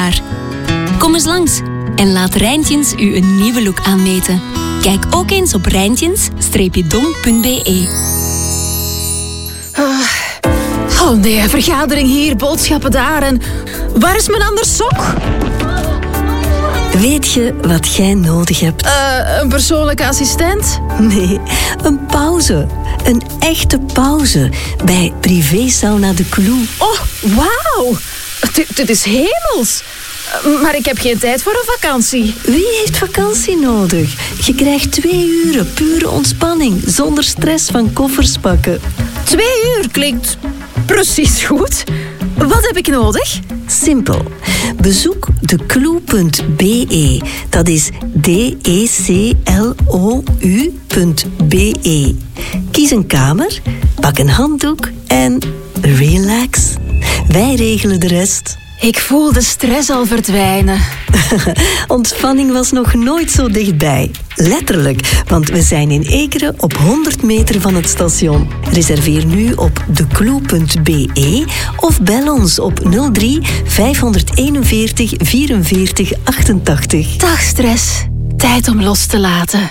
jaar. Kom eens langs en laat Rijntjens u een nieuwe look aanmeten. Kijk ook eens op rijntjens-dom.be. Oh nee, vergadering hier, boodschappen daar en... Waar is mijn ander sok? Weet je wat jij nodig hebt? Een persoonlijke assistent? Nee, een pauze. Een echte pauze bij Privé Sauna De Clou. Oh, wauw. Dit is hemels. Maar ik heb geen tijd voor een vakantie. Wie heeft vakantie nodig? Je krijgt 2 uren pure ontspanning, zonder stress van koffers pakken. 2 uur klinkt precies goed. Wat heb ik nodig? Simpel. Bezoek declou.be. Dat is DECLOU.be. Kies een kamer, pak een handdoek en relax. Wij regelen de rest. Ik voel de stress al verdwijnen. Ontspanning was nog nooit zo dichtbij. Letterlijk, want we zijn in Ekeren op 100 meter van het station. Reserveer nu op declou.be of bel ons op 03 541 44 88. Dag stress. Tijd om los te laten.